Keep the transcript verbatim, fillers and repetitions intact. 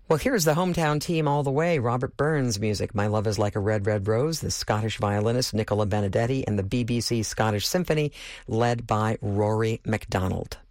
Well, here's the hometown team all the way. Robert Burns' music, My Love is Like a Red, Red Rose, the Scottish violinist Nicola Benedetti, and the B B C Scottish Symphony, led by Rory MacDonald.